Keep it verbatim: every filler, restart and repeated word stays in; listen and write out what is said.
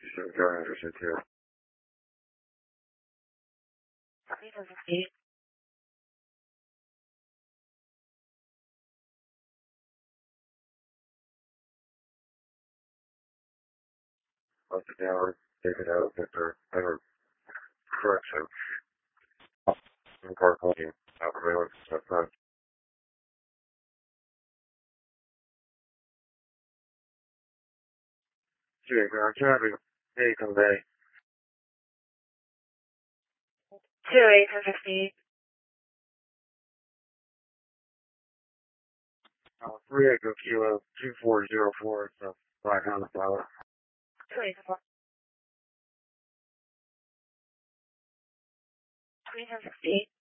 Some very interested too. Once again, we're taking out Victor, better correction. In car cleaning, out surveillance, stuff like Shooting ground traffic, hey, convey. Two eight ten fifteen. Uh, three Echo Kilo two four zero four. So five hundred dollars. Two eight four. Three ten fifteen.